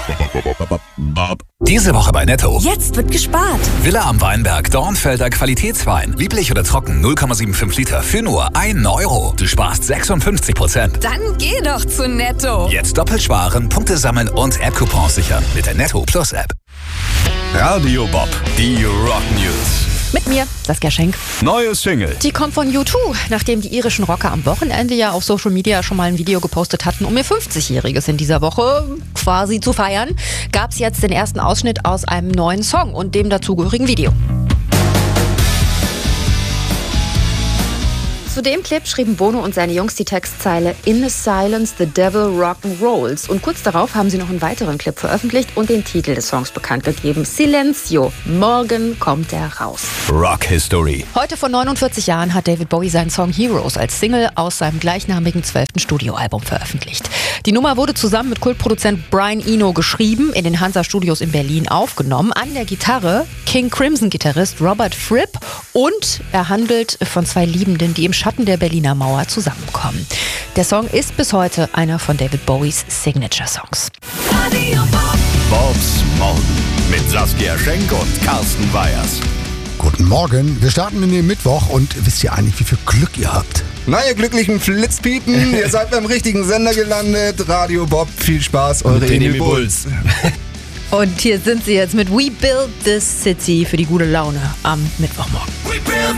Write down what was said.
Diese Woche bei Netto. Jetzt wird gespart. Villa am Weinberg, Dornfelder Qualitätswein. Lieblich oder trocken, 0,75 Liter für nur 1 Euro. Du sparst 56%. Dann geh doch zu Netto. Jetzt doppelt sparen, Punkte sammeln und App-Coupons sichern mit der Netto Plus App. Radio Bob, die Rock News. Mit mir, Saskia Schenk. Neue Single. Die kommt von U2, nachdem die irischen Rocker am Wochenende ja auf Social Media schon mal ein Video gepostet hatten, um ihr 50-Jähriges in dieser Woche quasi zu feiern, gab es jetzt den ersten Ausschnitt aus einem neuen Song und dem dazugehörigen Video. Zu dem Clip schrieben Bono und seine Jungs die Textzeile "In the silence the devil rock'n'rolls" und kurz darauf haben sie noch einen weiteren Clip veröffentlicht und den Titel des Songs bekannt gegeben: Silencio, morgen kommt er raus. Rock History. Heute vor 49 Jahren hat David Bowie seinen Song Heroes als Single aus seinem gleichnamigen 12. Studioalbum veröffentlicht. Die Nummer wurde zusammen mit Kultproduzent Brian Eno geschrieben, in den Hansa-Studios in Berlin aufgenommen. An der Gitarre King Crimson-Gitarrist Robert Fripp und er handelt von zwei Liebenden, die im Schatten der Berliner Mauer zusammenkommen. Der Song ist bis heute einer von David Bowies Signature-Songs. Bobs Morgen mit Saskia Schenk und Carsten Weyers. Guten Morgen, wir starten in den Mittwoch und wisst ihr eigentlich, wie viel Glück ihr habt? Na, ihr glücklichen Flitzpiepen, ihr seid beim richtigen Sender gelandet. Radio Bob, viel Spaß, eure Emil Bulls. Und hier sind sie jetzt mit We Build This City für die gute Laune am Mittwochmorgen.